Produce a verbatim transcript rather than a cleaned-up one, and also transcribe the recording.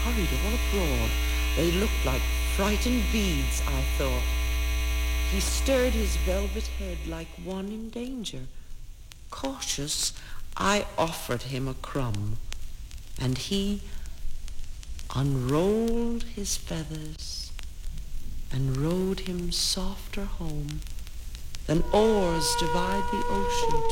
hurried all abroad. They looked like frightened beads, I thought. He stirred his velvet head like one in danger. Cautious, I offered him a crumb, and he unrolled his feathers and rode him softer home than oars divide the ocean